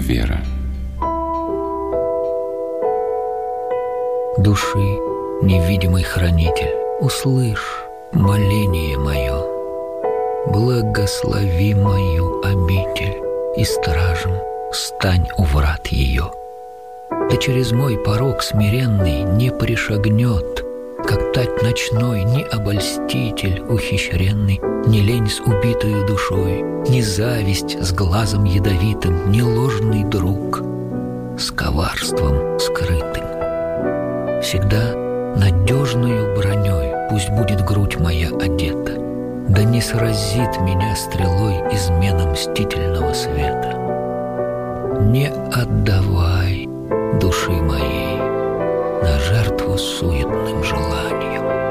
Вера. Души, невидимый хранитель, услышь моление мое, благослови мою обитель, и стражем стань у врат ее. Да через мой порог смиренный не пришагнет, как тать ночной, ни обольститель ухищренный, ни лень с убитою душой, ни зависть с глазом ядовитым, ни ложный друг с коварством скрытым. Всегда надежною броней пусть будет грудь моя одета, да не сразит меня стрелой измена мстительного света. Не отдавай души моей на жертву суетным желаниям.